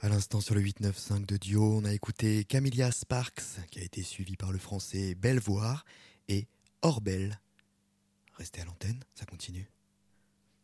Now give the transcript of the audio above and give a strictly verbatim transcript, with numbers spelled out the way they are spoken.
À l'instant sur le huit neuf cinq de Dio, on a écouté Camilla Sparks, qui a été suivi par le français Belvoir et Orbel. Restez à l'antenne, ça continue.